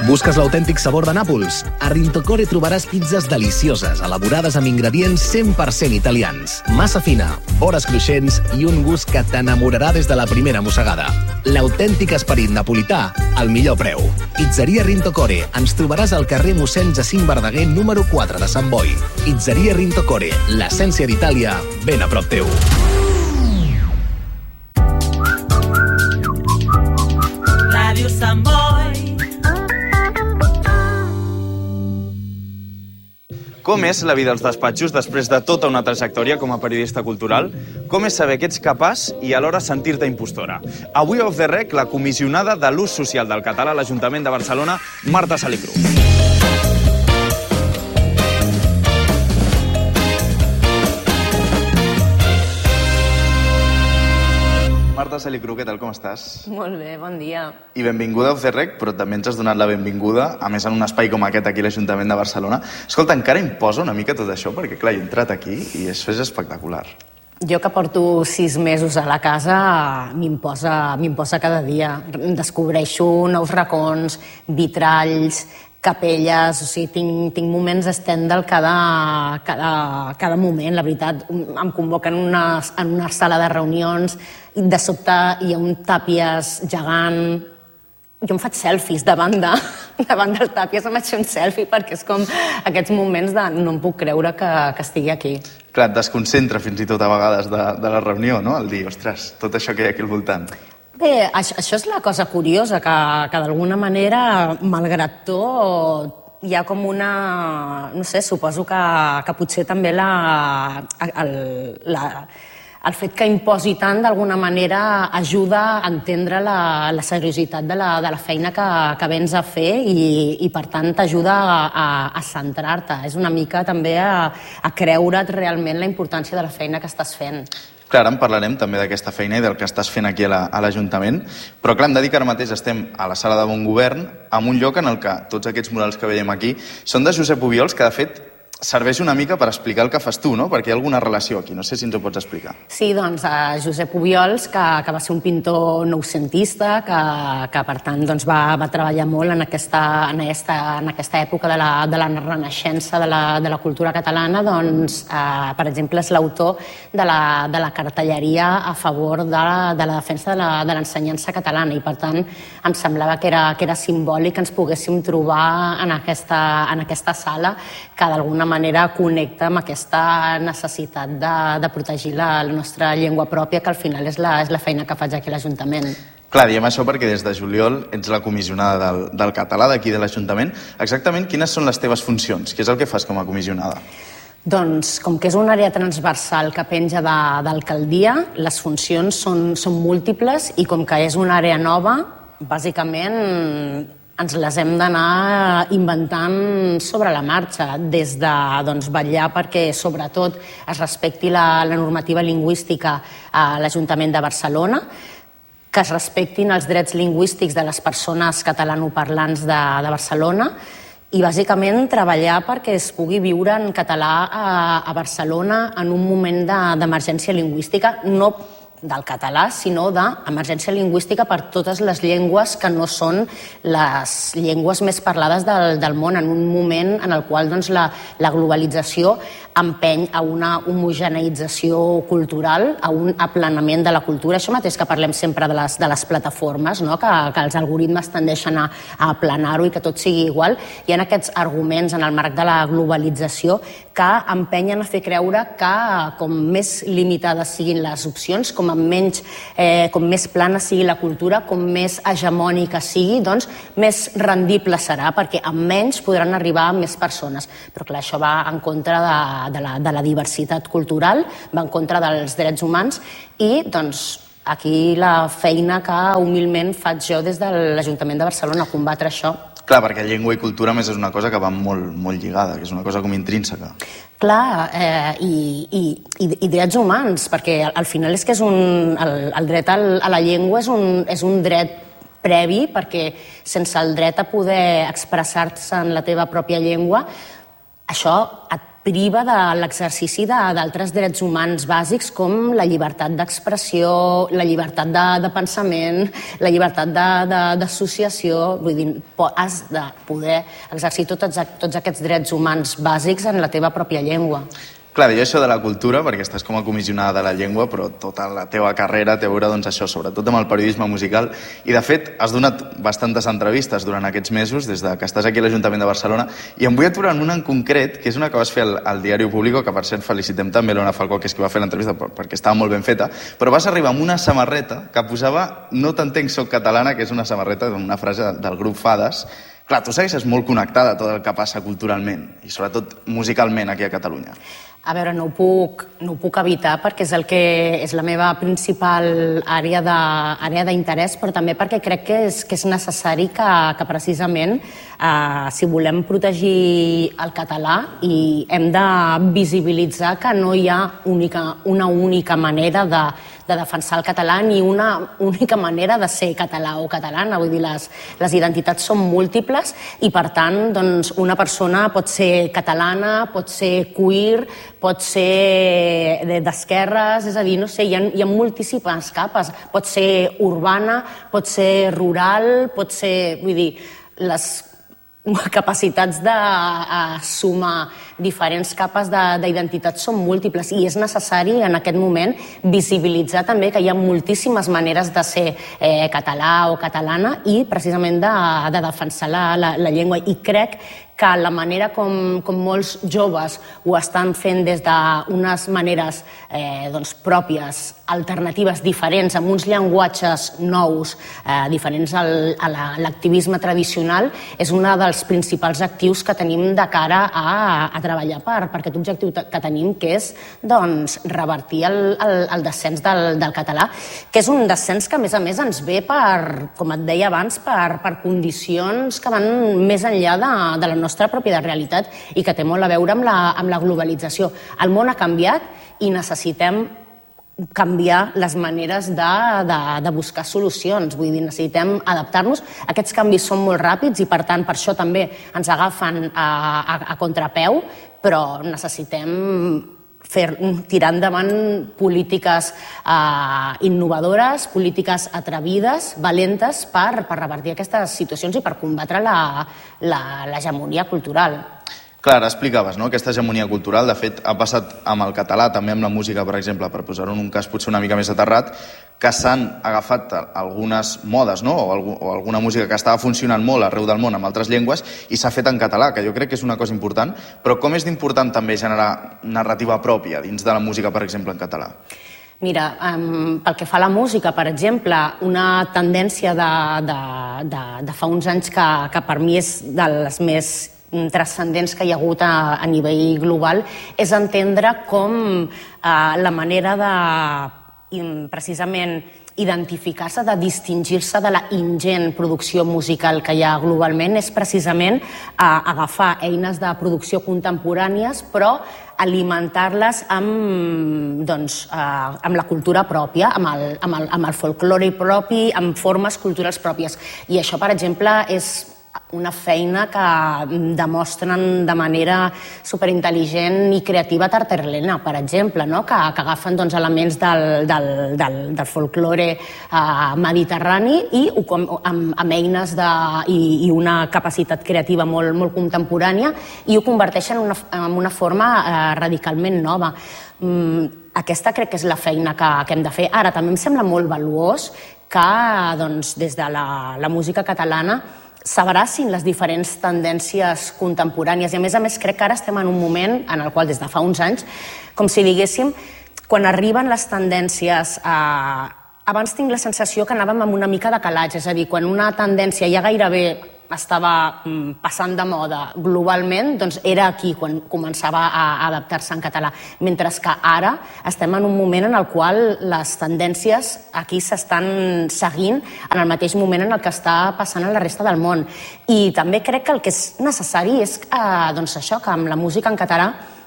Busques l'autèntic sabor de Nàpols? A Rintocore trobaràs pizzas delicioses, elaborades amb ingredients 100% italians. Massa fina, vores cruixents i un gust que t'enamorarà des de la primera mossegada. L'autèntic esperit napolità al millor preu. Pizzeria Rintocore. Ens trobaràs al carrer mossèn Jacint Verdaguer, número 4 de Sant Boi. Pizzeria Rintocore. L'essència d'Itàlia ben a prop teu. Ràdio Sant Boi. Com és la vida als despatxos després de tota una trajectòria com a periodista cultural? Com és saber que ets capaç i alhora sentir-te impostora? Avui a Off the Rec, la comissionada de l'ús social del català a l'Ajuntament de Barcelona, Marta Salicru. Marta Salicru, què tal, com estàs? Molt bé, bon dia. I benvinguda a Off the Rec, però també ens has donat la benvinguda, a més en un espai com aquest aquí a l'Ajuntament de Barcelona. Escolta, encara imposa una mica tot això, perquè clar, he entrat aquí i això és espectacular. Jo que porto 6 mesos a la casa, m'imposa cada dia. Descobreixo nous racons, vitralls, capelles, o sigui, tinc moments d'estendal cada moment, la veritat. Em convoquen en una sala de reunions i de sobte hi ha un tàpies gegant. Jo em faig selfies davant del tàpies, em vaig fer un selfie perquè és com aquests moments de no em puc creure que estigui aquí. Clar, et desconcentra fins i tot a vegades de la reunió, no? El dir, ostres, tot això que hi ha aquí al voltant. Bé, això és la cosa curiosa, que d'alguna manera, malgrat tot, hi ha com una... No sé, suposo que potser també el fet que imposi tant, d'alguna manera, ajuda a entendre la seriositat de la feina que vens a fer i per tant, t'ajuda a centrar-te. És una mica també a creure't realment la importància de la feina que estàs fent. Clar, ara en parlarem també d'aquesta feina i del que estàs fent aquí a l'Ajuntament, però clar, hem de dir que ara mateix estem a la Sala de Bon Govern, en un lloc en el que tots aquests murals que veiem aquí són de Josep Obiols, que de fet serveix una mica per explicar el que fas tu, no? Perquè hi ha alguna relació aquí, no sé si ens ho pots explicar. Sí, doncs Josep Obiols, que va ser un pintor noucentista, que per tant va treballar molt en aquesta època de la renaixença de la cultura catalana, doncs, per exemple, és l'autor de la cartelleria a favor de la defensa de l'ensenyança catalana i per tant em semblava que era simbòlic que ens poguéssim trobar en aquesta sala que d'alguna manera connecta amb aquesta necessitat de protegir la nostra llengua pròpia, que al final és la feina que faig aquí a l'Ajuntament. Clar, diem això perquè des de juliol ets la comissionada del català d'aquí de l'Ajuntament. Exactament quines són les teves funcions? Què és el que fas com a comissionada? Doncs, com que és una àrea transversal que penja d'alcaldia, les funcions són múltiples i com que és una àrea nova, bàsicament ens les hem d'anar inventant sobre la marxa, des de vetllar perquè, sobretot, es respecti la normativa lingüística a l'Ajuntament de Barcelona, que es respectin els drets lingüístics de les persones catalanoparlants de Barcelona i, bàsicament, treballar perquè es pugui viure en català a Barcelona en un moment d'emergència lingüística, no del català, sinó d'emergència lingüística per totes les llengües que no són les llengües més parlades del món, en un moment en el qual la globalització empeny a una homogeneïtzació cultural, a un aplanament de la cultura. Això mateix que parlem sempre de les plataformes, no? que els algoritmes tendeixen a aplanar-ho i que tot sigui igual. Hi ha aquests arguments en el marc de la globalització que empenyen a fer creure que com més limitades siguin les opcions, com més plana sigui la cultura, com més hegemònica sigui, doncs més rendible serà, perquè amb menys podran arribar més persones. Però clar, això va en contra de la diversitat cultural, va en contra dels drets humans i doncs aquí la feina que humilment faig jo des de l'Ajuntament de Barcelona, combatre això. Clar, perquè llengua i cultura més és una cosa que va molt, molt lligada, que és una cosa com intrínseca. Clar, i drets humans, perquè al final és que el dret a la llengua és un dret previ, perquè sense el dret a poder expressar-se en la teva pròpia llengua, això et priva de l'exercici d'altres drets humans bàsics com la llibertat d'expressió, la llibertat de pensament, la llibertat d'associació. Vull dir, has de poder exercir tots aquests drets humans bàsics en la teva pròpia llengua. Clar, i això de la cultura, perquè estàs com a comissionada de la llengua, però tota la teva carrera té a veure doncs, això, sobretot amb el periodisme musical. I, de fet, has donat bastantes entrevistes durant aquests mesos, des que estàs aquí a l'Ajuntament de Barcelona, i em vull aturar en una en concret, que és una que vas fer al Diario Público, que per cert felicitem també l'Ona Falcó, que és qui va fer l'entrevista, perquè estava molt ben feta, però vas arribar amb una samarreta que posava "No t'entenc, soc catalana", que és una samarreta d'una frase del grup Fades. Clar, tu segueixes molt connectada a tot el que passa culturalment, i sobretot musicalment aquí a Catalunya. A veure, no ho puc evitar perquè és la meva principal àrea d'interès, però també perquè crec que és necessari que precisament, si volem protegir el català, i hem de visibilitzar que no hi ha una única manera de defensar el català ni una única manera de ser català o catalana. Vull dir, les identitats són múltiples i, per tant, doncs, una persona pot ser catalana, pot ser queer, pot ser d'esquerres, és a dir, no sé, hi ha moltíssimes capes. Pot ser urbana, pot ser rural, pot ser... Vull dir, les capacitats de sumar diferents capes d'identitat són múltiples i és necessari en aquest moment visibilitzar també que hi ha moltíssimes maneres de ser català o catalana i precisament de defensar la llengua. I crec que la manera com molts joves ho estan fent des d'unes maneres pròpies, alternatives, diferents, amb uns llenguatges nous, diferents a l'activisme tradicional, és un dels principals actius que tenim de cara a treballar per aquest objectiu que tenim, que és revertir el descens del català, que és un descens que, a més, ens ve per, com et deia abans, per condicions que van més enllà de la nostra pròpia realitat i que té molt a veure amb la globalització. El món ha canviat i necessitem canviar les maneres de buscar solucions. Vull dir, necessitem adaptar-nos. Aquests canvis són molt ràpids i, per tant, per això també ens agafen a contrapeu, però necessitem tirar endavant polítiques innovadores, polítiques atrevides, valentes, per revertir aquestes situacions i per combatre l'hegemonia cultural. Clar, ara explicaves, no?, aquesta hegemonia cultural. De fet, ha passat amb el català, també amb la música, per exemple, per posar-ho en un cas potser una mica més aterrat, que s'han agafat algunes modes, no?, o alguna música que estava funcionant molt arreu del món amb altres llengües i s'ha fet en català, que jo crec que és una cosa important. Però com és d'important també generar narrativa pròpia dins de la música, per exemple, en català? Mira, pel que fa a la música, per exemple, una tendència de fa uns anys que per mi és de les més transcendents que hi ha hagut a nivell global és entendre com la manera de precisament identificar-se, de distingir-se de la ingent producció musical que hi ha globalment és precisament agafar eines de producció contemporànies però alimentar-les amb la cultura pròpia, amb el folklore propi, amb formes culturals pròpies. I això, per exemple, és una feina que demostren de manera superintel·ligent i creativa Tarterlena, per exemple, no? que agafen elements del folklore mediterrani i amb eines i una capacitat creativa molt contemporània i ho converteixen en una forma radicalment nova. Aquesta crec que és la feina que hem de fer. Ara, també em sembla molt valuós que des de la música catalana s'abracin les diferents tendències contemporànies i, a més, crec que ara estem en un moment en el qual, des de fa uns anys, com si diguéssim, quan arriben les tendències abans tinc la sensació que anàvem amb una mica de calatge, és a dir, quan una tendència ja gairebé estava passant de moda globalment, doncs era aquí quan començava a adaptar-se en català. Mentre que ara estem en un moment en el qual les tendències aquí s'estan seguint en el mateix moment en el que està passant en la resta del món. I també crec que el que és necessari és això, que amb la música en català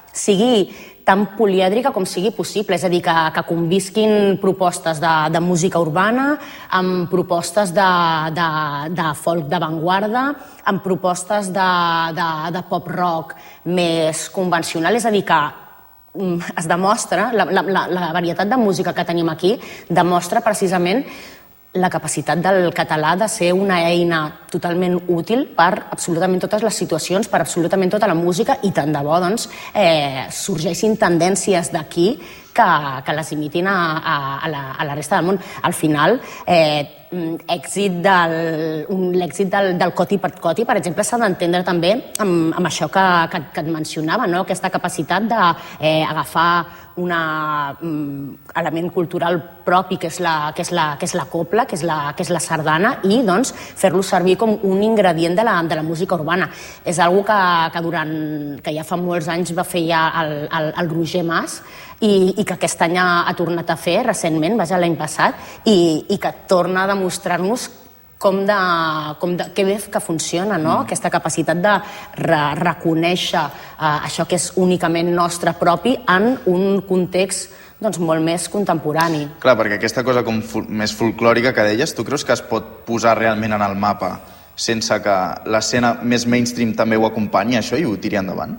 sigui tan polièdrica com sigui possible, és a dir, que convisquin propostes de música urbana amb propostes de folk d'avantguarda, amb propostes de pop-rock més convencional, és a dir, que es demostra, la varietat de música que tenim aquí demostra precisament la capacitat del català de ser una eina totalment útil per absolutament totes les situacions, per absolutament tota la música, i tant de bo doncs, sorgeixin tendències d'aquí que les imitin a la resta del món. Al final, l'èxit del Coti per Coti, per exemple, s'ha d'entendre també amb això que et mencionava, no? Aquesta capacitat d'agafar un element cultural propi que és la copla, que és la sardana, i doncs fer-lo servir com un ingredient de la música urbana. És una cosa que ja fa molts anys va fer ja el Roger Mas, i que aquest any ha tornat a fer recentment, l'any passat, i que torna a demostrar-nos que bé que funciona, no? Aquesta capacitat de reconèixer això que és únicament nostre propi en un context molt més contemporani. Clar, perquè aquesta cosa com més folclòrica que deies, tu creus que es pot posar realment en el mapa sense que l'escena més mainstream també ho acompanyi, això, i ho tiri endavant?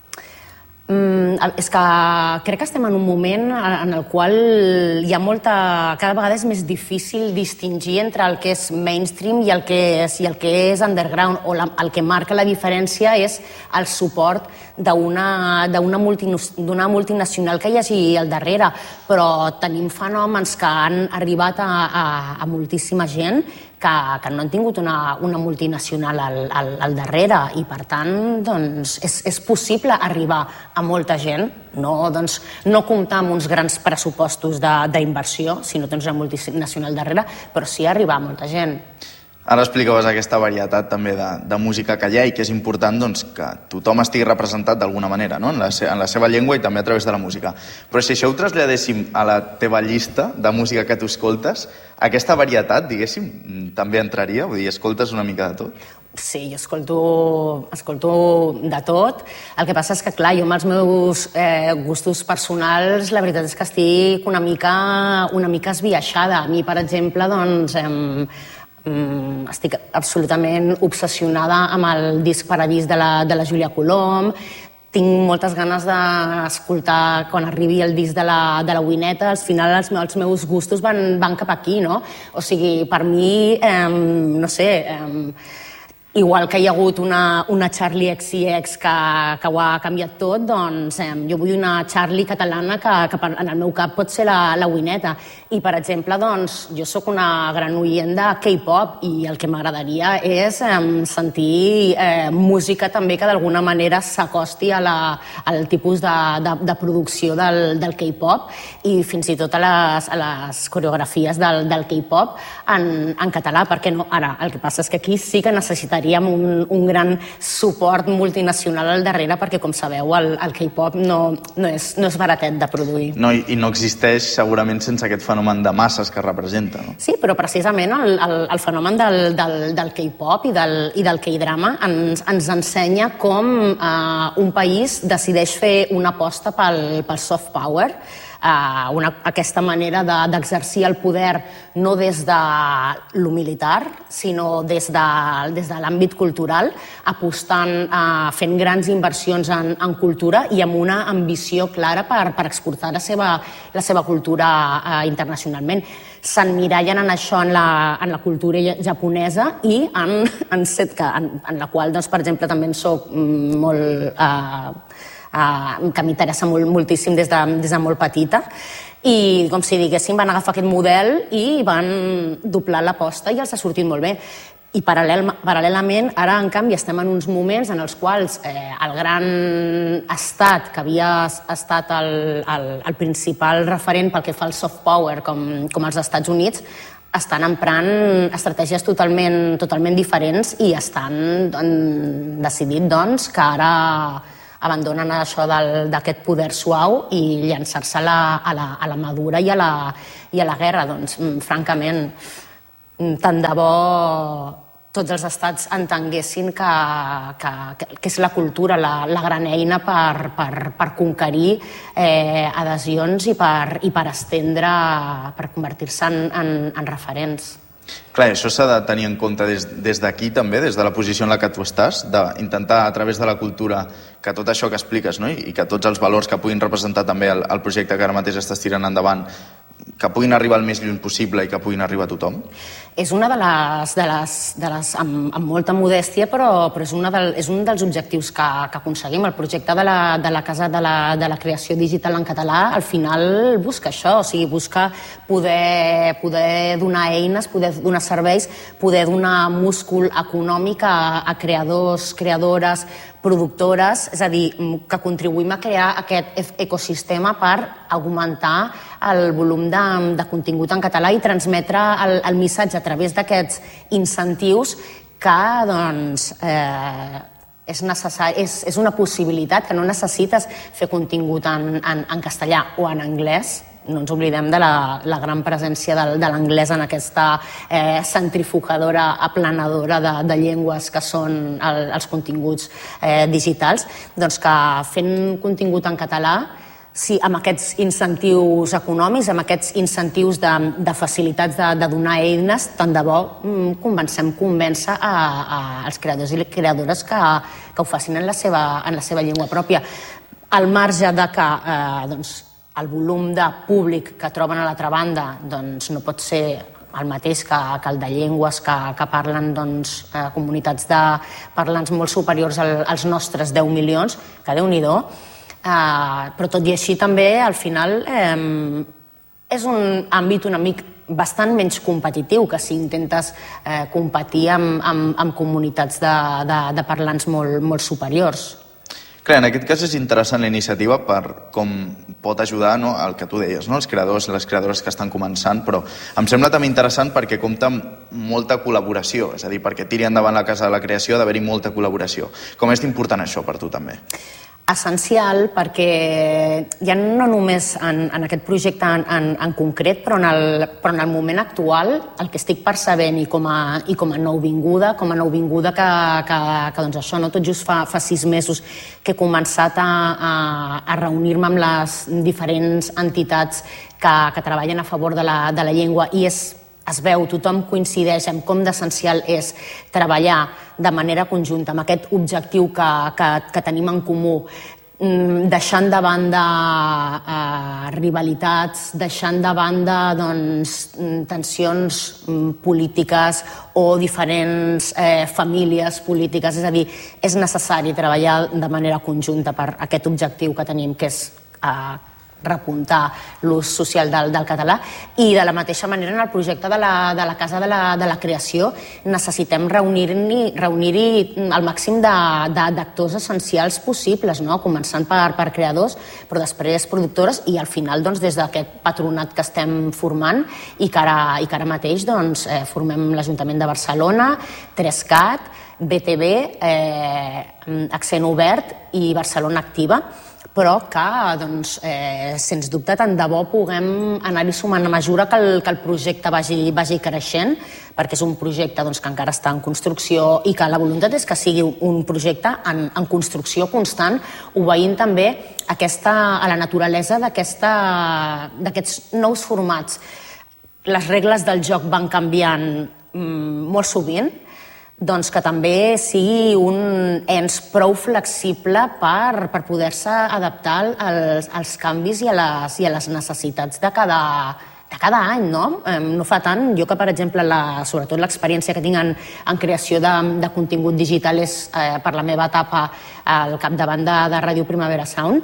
És que crec que estem en un moment en el qual cada vegada és més difícil distingir entre el que és mainstream i el que és underground, o el que marca la diferència és el suport d'una multinacional que hi hagi al darrere, però tenim fenòmens que han arribat a moltíssima gent que no han tingut una multinacional al darrere, i per tant és possible arribar a molta gent, no comptar amb uns grans pressupostos d'inversió, sinó una multinacional darrere, però sí arribar a molta gent. Ara explicaves aquesta varietat també de música que hi ha, i que és important que tothom estigui representat d'alguna manera, no? En la seva llengua i també a través de la música. Però si això ho traslladéssim a la teva llista de música que tu escoltes, aquesta varietat, diguéssim, també entraria? Vull dir, escoltes una mica de tot? Sí, jo escolto de tot. El que passa és que, clar, jo amb els meus gustos personals, la veritat és que estic una mica esbiaixada. A mi, per exemple, estic absolutament obsessionada amb el disc Paradís de la Júlia Colom. Tinc moltes ganes d'escoltar quan arribi el disc de la Wineta. Al final els meus gustos van cap aquí, no? O sigui, per mi, no sé, igual que hi ha hagut una Charlie XCX que ho ha canviat tot, doncs jo vull una Charlie catalana que en el meu cap pot ser la Wineta. I, per exemple, doncs, jo sóc una gran oient de K-pop, i el que m'agradaria és sentir música també que d'alguna manera s'acosti al tipus de producció del K-pop, i fins i tot a les coreografies del K-pop en català, perquè no? Ara, el que passa és que aquí sí que necessitaríem un gran suport multinacional al darrere, perquè, com sabeu, el K-pop no és baratet de produir. No, i no existeix segurament sense aquest fenomen de masses que representa, no? Sí, però precisament el fenomen del K-pop i del K-drama ens ensenya com un país decideix fer una aposta pel soft power, aquesta manera d'exercir el poder no des de lo militar, sinó des de l'àmbit cultural, apostant, fent grans inversions en cultura i amb una ambició clara per exportar la seva cultura internacionalment. S'emmirallen en això, en la cultura japonesa, i en la qual, per exemple, també en soc molt... que m'interessa moltíssim des de molt petita, i com si diguéssim van agafar aquest model i van doblar l'aposta i els ha sortit molt bé. I paral·lelament, ara en canvi estem en uns moments en els quals el gran estat, que havia estat el principal referent pel que fa al soft power, com els Estats Units, estan emprant estratègies totalment diferents, i estan decidit que ara abandonen això d'aquest poder suau i llançar-se a la madura i a la guerra. Doncs, francament, tant de bo tots els estats entenguessin que és la cultura la gran eina per conquerir adhesions i per estendre, per convertir-se en referents. Clar, això s'ha de tenir en compte des d'aquí també, des de la posició en la que tu estàs, d'intentar a través de la cultura que tot això que expliques, no? I que tots els valors que puguin representar també el projecte que ara mateix estàs tirant endavant, que puguin arribar el més lluny possible i que puguin arribar a tothom? És una de les amb molta modèstia, però és un dels objectius que aconseguim. El projecte de la Casa de la Creació Digital en català, al final busca això, o sigui, busca poder donar eines, poder donar serveis, poder donar múscul econòmic a creadors, creadores, productores, és a dir, que contribuïm a crear aquest ecosistema per augmentar el volum de contingut en català i transmetre el missatge a través d'aquests incentius que, doncs, és una possibilitat, que no necessites fer contingut en castellà o en anglès. No ens oblidem de la gran presència de l'anglès en aquesta centrifugadora aplanadora de llengües que són els continguts digitals, doncs que fent contingut en català, sí, amb aquests incentius econòmics, amb aquests incentius de facilitats de donar eines, tant de bo convèncer als creadors i creadores que ho facin en la seva llengua pròpia. Al marge de que el volum de públic que troben a l'altra banda doncs, no pot ser el mateix que el de llengües que parlen comunitats de parlants molt superiors als nostres 10 milions, que Déu-n'hi-do, però tot i així també al final és un àmbit una mica bastant menys competitiu que si intentes competir amb comunitats de parlants molt superiors. Clar, en aquest cas és interessant la iniciativa per com pot ajudar el que tu deies, els creadors, les creadores que estan començant, però em sembla també interessant perquè compta amb molta col·laboració, és a dir, perquè tiri endavant la Casa de la Creació ha d'haver-hi molta col·laboració. Com és important això per tu també? Essencial, perquè ja no només en aquest projecte en concret, però en el moment actual, el que estic percebent i com a nouvinguda que doncs això, no tot just fa 6 mesos que he començat a reunir-me amb les diferents entitats que treballen a favor de la llengua i es veu, tothom coincideix en com d'essencial és treballar de manera conjunta amb aquest objectiu que tenim en comú, deixant de banda rivalitats, deixant de banda tensions polítiques o diferents famílies polítiques. És a dir, és necessari treballar de manera conjunta per aquest objectiu que tenim, que és repuntar l'ús social del català, i de la mateixa manera en el projecte de la Casa de la Creació necessitem reunir-hi el màxim d'actors essencials possibles, començant per creadors, però després productores i al final des d'aquest patronat que estem formant i que ara mateix formem l'Ajuntament de Barcelona, 3CAT, BTV, Accent Obert i Barcelona Activa, però que, sens dubte, tant de bo puguem anar-hi sumant a mesura que el projecte vagi creixent, perquè és un projecte que encara està en construcció i que la voluntat és que sigui un projecte en construcció constant, obeint també a la naturalesa d'aquests nous formats. Les regles del joc van canviant molt sovint, doncs que també sigui un ens prou flexible per poder-se adaptar als canvis i a les necessitats de cada any, no? No fa tant, jo que, per exemple, sobretot l'experiència que tinc en creació de contingut digital és per la meva etapa al capdavant de Ràdio Primavera Sound,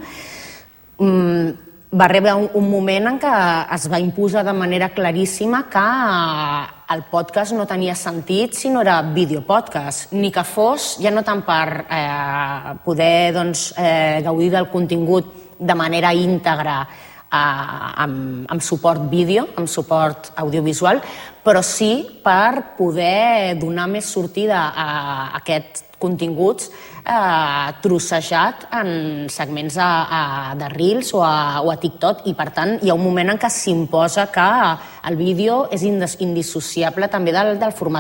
va rebre un moment en què es va imposar de manera claríssima que el podcast no tenia sentit si no era videopodcast, ni que fos ja no tant per poder gaudir del contingut de manera íntegra amb suport vídeo, amb suport audiovisual, però sí per poder donar més sortida a aquests continguts trossejat en segments de Reels o a TikTok, i per tant hi ha un moment en què s'imposa que el vídeo és indissociable també del format